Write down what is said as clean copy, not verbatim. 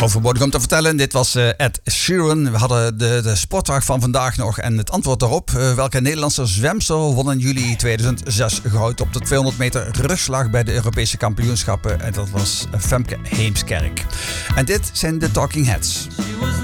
Overbodig om te vertellen, dit was Ed Sheeran. We hadden de sportvraag van vandaag nog en het antwoord daarop. Welke Nederlandse zwemster won in juli 2006 goud op de 200 meter rugslag bij de Europese kampioenschappen? En dat was Femke Heemskerk. En dit zijn de Talking Heads.